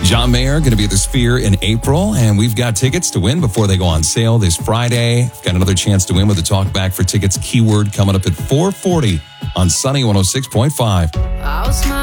John Mayer going to be at the Sphere in April, and we've got tickets to win before they go on sale this Friday. We've got another chance to win with the Talk Back for Tickets keyword coming up at 4:40 on Sunny 106.5.